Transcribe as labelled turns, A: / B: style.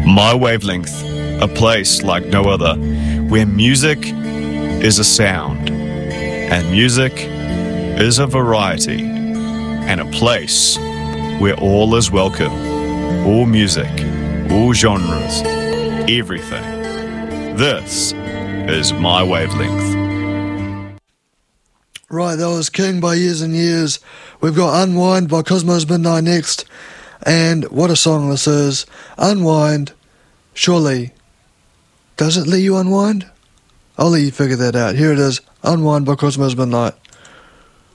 A: My Wavelength, a place like no other, where music is a sound, and music is a variety, and a place where all is welcome, all music, all genres, everything. This is My Wavelength.
B: Right, that was King by Years and Years. We've got Unwind by Cosmos Midnight next. And what a song this is. Unwind. Surely. Does it let you unwind? I'll let you figure that out. Here it is. Unwind by Cosmos Midnight.